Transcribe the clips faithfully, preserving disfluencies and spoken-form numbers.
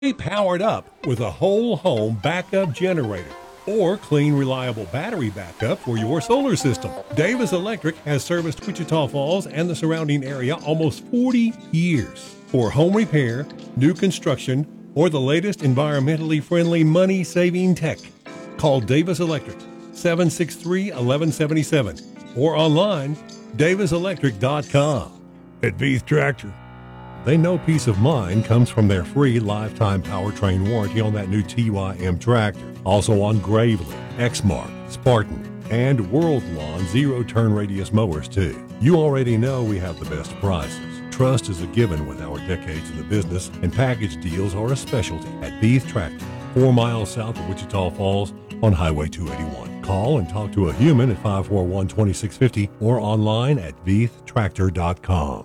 Be powered up with a whole home backup generator or clean, reliable battery backup for your solar system. Davis Electric has serviced Wichita Falls and the surrounding area almost forty years. For home repair, new construction, or the latest environmentally friendly money-saving tech, call Davis Electric seven six three, one one seven seven or online davis electric dot com. At Beath Tractor, they know peace of mind comes from their free lifetime powertrain warranty on that new T Y M tractor. Also on Gravely, Exmark, Spartan, and World Lawn zero-turn radius mowers too. You already know we have the best prices. Trust is a given with our decades in the business, and package deals are a specialty at Beath Tractor, four miles south of Wichita Falls on Highway two eighty-one. Call and talk to a human at five four one, two six five zero or online at beath tractor dot com.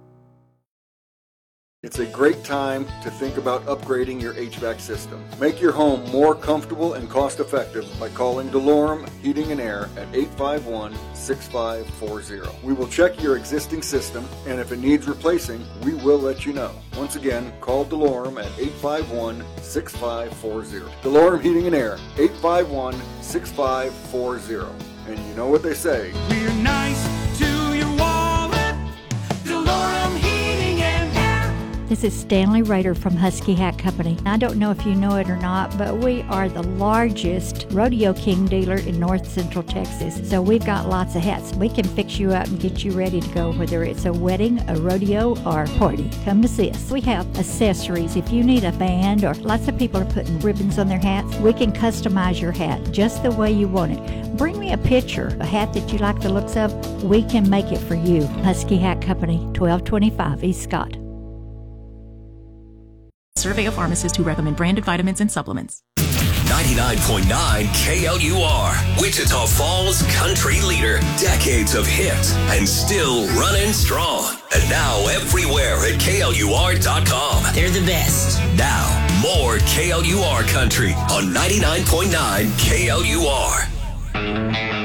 It's a great time to think about upgrading your H V A C system. Make your home more comfortable and cost-effective by calling DeLorme Heating and Air at eight five one, six five four zero. We will check your existing system, and if it needs replacing, we will let you know. Once again, call DeLorme at eight five one, six five four zero. DeLorme Heating and Air, eight five one, six five four zero. And you know what they say. We're nice to your wallet. DeLorme Heating and Air. This is Stanley Rader from Husky Hat Company. I don't know if you know it or not, but we are the largest Rodeo King dealer in North Central Texas. So we've got lots of hats. We can fix you up and get you ready to go, whether it's a wedding, a rodeo, or a party. Come to see us. We have accessories. If you need a band, or lots of people are putting ribbons on their hats, we can customize your hat just the way you want it. Bring me a picture, a hat that you like the looks of. We can make it for you. Husky Hat Company, twelve twenty-five East Scott. Survey of pharmacists who recommend branded vitamins and supplements. ninety-nine point nine K L U R, Wichita Falls country leader. Decades of hits and still running strong. And now everywhere at K L U R dot com. They're the best. Now, more K L U R country on ninety-nine point nine K L U R.